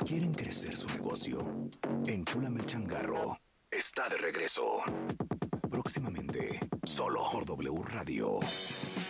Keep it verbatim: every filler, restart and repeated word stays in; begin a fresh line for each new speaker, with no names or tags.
¿Quieren crecer su negocio? Enchúlame el changarro. Está de regreso. Próximamente, solo por W Radio.